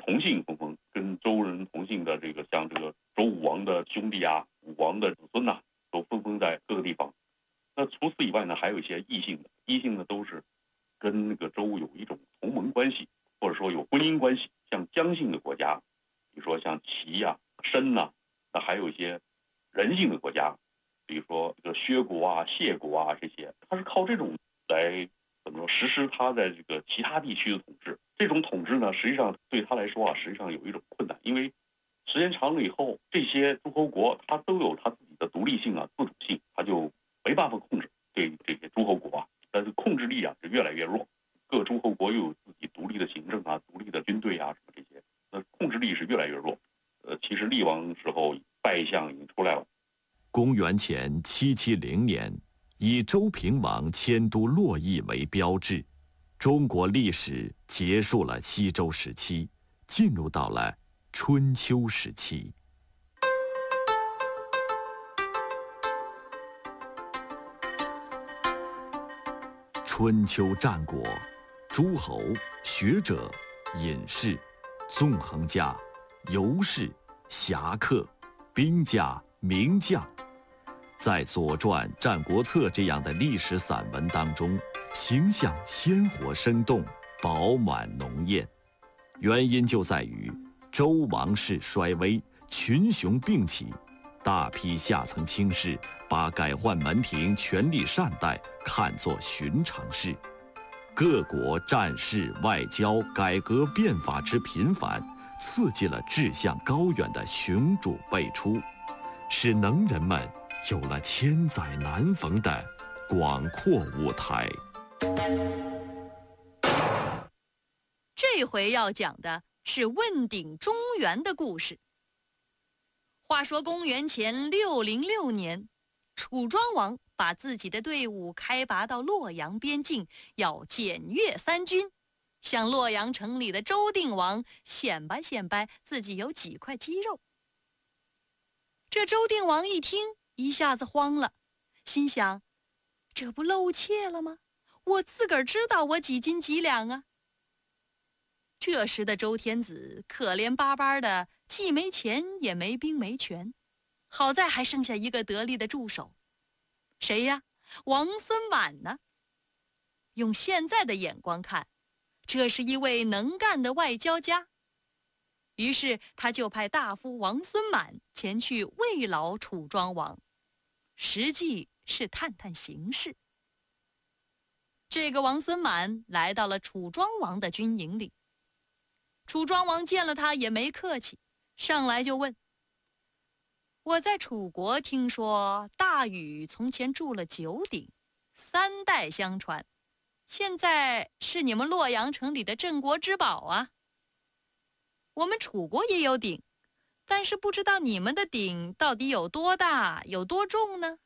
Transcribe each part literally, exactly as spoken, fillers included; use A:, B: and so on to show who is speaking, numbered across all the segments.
A: 同姓分封，跟周人同姓的这个像这个周武王的兄弟啊、武王的子孙呐、啊，都分封在各个地方。那除此以外呢，还有一些异姓的，异姓呢都是跟那个周有一种同盟关系，或者说有婚姻关系。像姜姓的国家，比如说像齐呀、啊、申呐、啊，那还有一些人姓的国家，比如说这个薛国啊、谢国啊这些，它是靠这种来怎么说实施它在这个其他地区的统治。这种统治呢，实际上对他来说啊，实际上有一种困难，因为时间长了以后，这些诸侯国它都有它自己的独立性啊、自主性，它就没办法控制对这些诸侯国啊，但是控制力啊是越来越弱。各诸侯国又有自己独立的行政啊、独立的军队啊什么这些，那控制力是越来越弱。呃，其实厉王时候败相已经出来了。
B: 公元前七七零年，以周平王迁都洛邑为标志，中国历史结束了西周时期，进入到了春秋时期。春秋战国，诸侯、学者、隐士、纵横家、游士、侠客、兵家、名将，在《左传》《战国策》这样的历史散文当中，形象鲜活生动，饱满浓艳。原因就在于周王室衰微，群雄并起，大批下层卿士把改换门庭、权力善待看作寻常事，各国战事、外交、改革变法之频繁，刺激了志向高远的雄主辈出，使能人们有了千载难逢的广阔舞台。
C: 这回要讲的是问鼎中原的故事。话说公元前六零六年，楚庄王把自己的队伍开拔到洛阳边境，要检阅三军，向洛阳城里的周定王显摆显摆自己有几块肌肉。这周定王一听，一下子慌了，心想：这不露怯了吗？我自个儿知道我几斤几两啊！这时的周天子可怜巴巴的，既没钱也没兵没权，好在还剩下一个得力的助手。谁呀？王孙满呢。用现在的眼光看，这是一位能干的外交家。于是他就派大夫王孙满前去慰劳楚庄王，实际是探探形势。这个王孙满来到了楚庄王的军营里，楚庄王见了他也没客气，上来就问：我在楚国听说大禹从前筑了九鼎，三代相传，现在是你们洛阳城里的镇国之宝啊。我们楚国也有鼎，但是不知道你们的鼎到底有多大，有多重呢？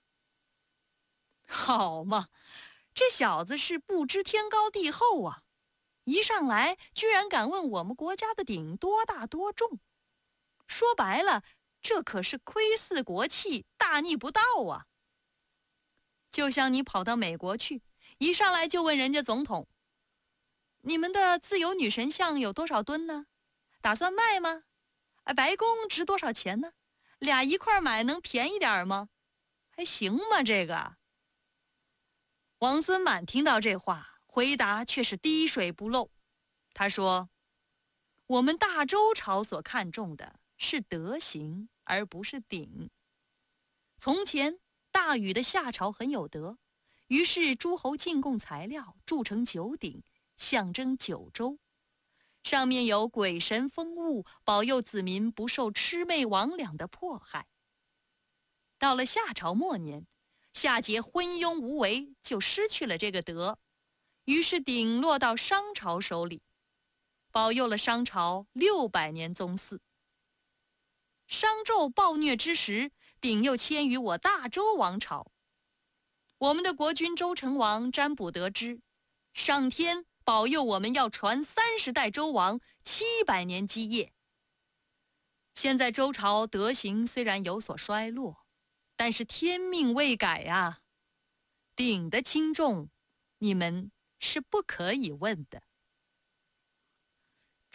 C: 好嘛，这小子是不知天高地厚啊！一上来居然敢问我们国家的鼎多大多重，说白了，这可是窥伺国戚，大逆不道啊！就像你跑到美国去，一上来就问人家总统：你们的自由女神像有多少吨呢？打算卖吗？白宫值多少钱呢？俩一块买能便宜点吗？还行吗这个？王孙满听到这话，回答却是滴水不漏。他说：我们大周朝所看重的是德行，而不是鼎。从前大禹的夏朝很有德，于是诸侯进贡材料，铸成九鼎，象征九州，上面有鬼神风物，保佑子民不受魑魅魍魉的迫害。到了夏朝末年，夏桀昏庸无为，就失去了这个德，于是鼎落到商朝手里，保佑了商朝六百年宗祀。商纣暴虐之时，鼎又迁于我大周王朝。我们的国君周成王占卜得知，上天保佑我们要传三十代周王，七百年基业。现在周朝德行虽然有所衰落，但是天命未改啊！鼎的轻重，你们是不可以问的。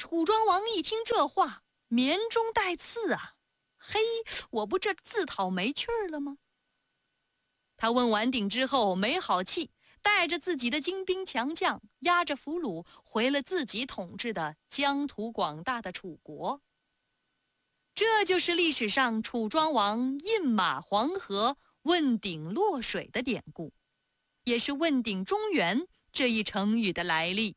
C: 楚庄王一听这话，绵中带刺啊！嘿，我不这自讨没趣儿了吗？他问完鼎之后没好气，带着自己的精兵强将，押着俘虏回了自己统治的疆土广大的楚国。这就是历史上楚庄王饮马黄河、问鼎落水的典故，也是问鼎中原这一成语的来历。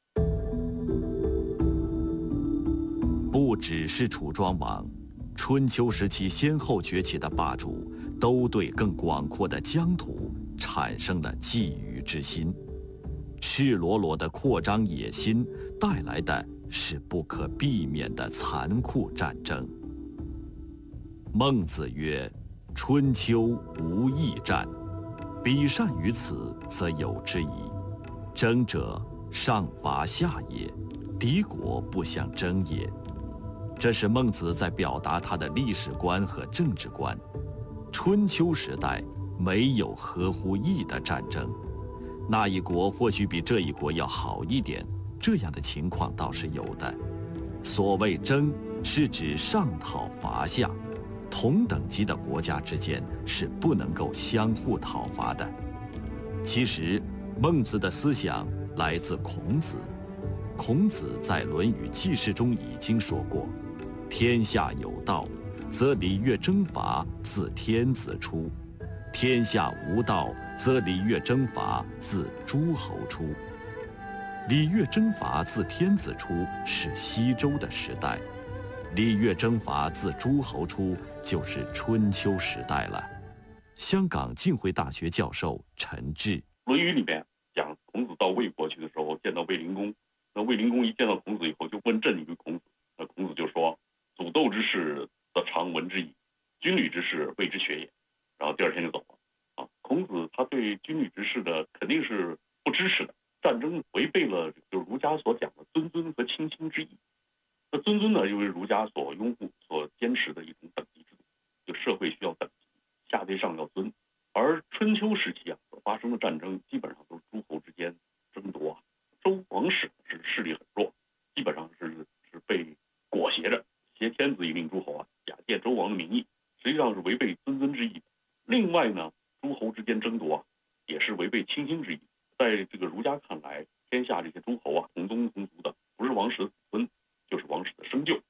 B: 不只是楚庄王，春秋时期先后崛起的霸主都对更广阔的疆土产生了觊觎之心。赤裸裸的扩张野心带来的是不可避免的残酷战争。孟子曰：春秋无义战，彼善于此，则有之矣。争者，上伐下也，敌国不相争也。这是孟子在表达他的历史观和政治观。春秋时代没有合乎义的战争，那一国或许比这一国要好一点，这样的情况倒是有的。所谓争，是指上讨伐下，同等级的国家之间是不能够相互讨伐的。其实，孟子的思想来自孔子。孔子在《论语记事》中已经说过：天下有道，则礼乐征伐自天子出；天下无道，则礼乐征伐自诸侯出。礼乐征伐自天子出是西周的时代，礼乐征伐自诸侯出就是春秋时代了。香港浸会大学教授陈志，
A: 《论语》里面讲孔子到魏国去的时候，见到卫灵公，那卫灵公一见到孔子以后，就问政于孔子。那孔子就说：“祖斗之事，则常闻之矣；军旅之事，谓之学也。”然后第二天就走了。啊，孔子他对军旅之事的肯定是不支持的。战争违背了就儒家所讲的尊尊和亲亲之意。那尊尊呢，因为儒家所拥护、所坚持的一种等级制度，就社会需要等级，下对上要尊。而春秋时期啊所发生的战争，基本上都是诸侯之间争夺啊。周王室是势力很弱，基本上是是被裹挟着，挟天子以令诸侯啊，假借周王的名义，实际上是违背尊尊之意的。另外呢，诸侯之间争夺啊，也是违背亲亲之意。在这个儒家看来，天下这些诸侯啊，同宗同族的，不是王室的子孙，就是王室的生就。